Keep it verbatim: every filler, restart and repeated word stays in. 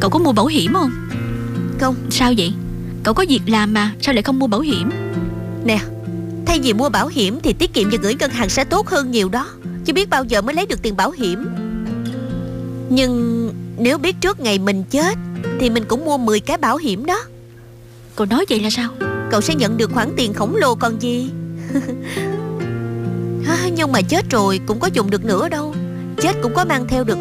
Cậu có mua bảo hiểm không? Không. Sao vậy? Cậu có việc làm mà, sao lại không mua bảo hiểm? Nè, thay vì mua bảo hiểm thì tiết kiệm và gửi ngân hàng sẽ tốt hơn nhiều đó. Chứ biết bao giờ mới lấy được tiền bảo hiểm. Nhưng nếu biết trước ngày mình chết thì mình cũng mua mười cái bảo hiểm đó. Cậu nói vậy là sao? Cậu sẽ nhận được khoản tiền khổng lồ còn gì. Nhưng mà chết rồi cũng có dùng được nữa đâu. Chết cũng có mang theo được